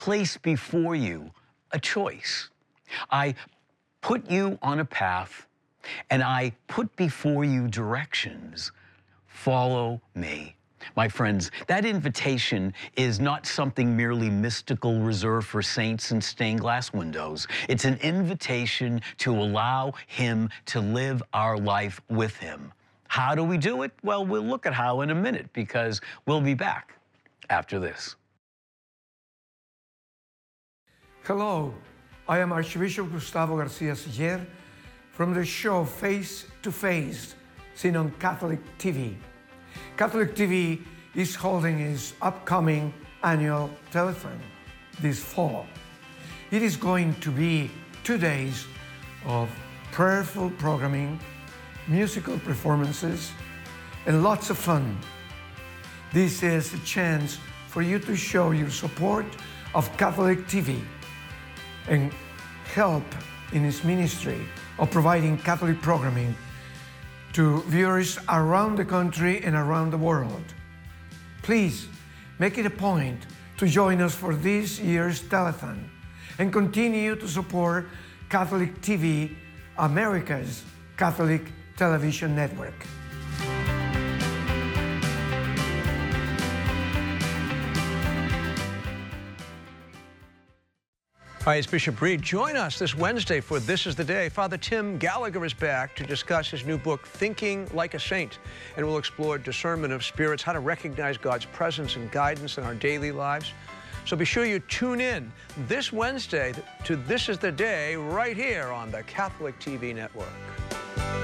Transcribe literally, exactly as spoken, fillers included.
place before you a choice. I put you on a path, and I put before you directions. Follow me. My friends, that invitation is not something merely mystical reserved for saints and stained glass windows. It's an invitation to allow Him to live our life with Him. How do we do it? Well, we'll look at how in a minute, because we'll be back after this. Hello, I am Archbishop Gustavo Garcia Siller from the show Face to Face, seen on Catholic T V. Catholic T V is holding its upcoming annual telethon this fall. It is going to be two days of prayerful programming, musical performances, and lots of fun. This is a chance for you to show your support of Catholic T V and help in its ministry of providing Catholic programming to viewers around the country and around the world. Please make it a point to join us for this year's telethon and continue to support Catholic T V, America's Catholic television network. Hi, it's Bishop Reed. Join us this Wednesday for This is the Day. Father Tim Gallagher is back to discuss his new book, Thinking Like a Saint, and we'll explore discernment of spirits, how to recognize God's presence and guidance in our daily lives. So be sure you tune in this Wednesday to This is the Day right here on the Catholic T V network.